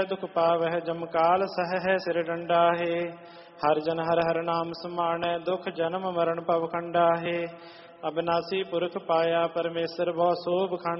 ਦੁਖ ਪਾਵਹਿ ਜਮਕਾਲ ਸਹਿ ਸਿਰ ਡੰਡਾਹੇ। ਹਰ ਜਨ ਹਰ ਹਰ ਨਾਮ ਸਮਾਣੈ ਦੁਖ ਜਨਮ ਮਰਨ ਭਵ ਖੰਡਾਹੇ। ਅਬਨਾਸੀ ਪੁਰਖ ਪਾਇਆ ਪਰਮੇਸ਼ਰ ਬਹੁ ਸੋਭ ਖੰਡ